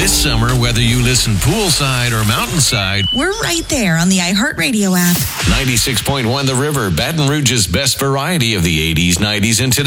This summer, whether you listen poolside or mountainside, we're right there on the iHeartRadio app. 96.1 The River, Baton Rouge's best variety of the 80s, 90s, and today.